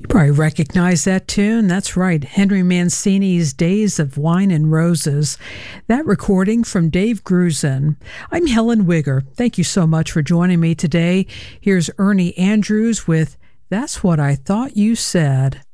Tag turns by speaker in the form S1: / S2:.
S1: You probably recognize that tune. That's right, Henry Mancini's Days of Wine and Roses. That recording from Dave Grusin. I'm Helen Wigger. Thank you so much for joining me today. Here's Ernie Andrews with That's What I Thought You Said.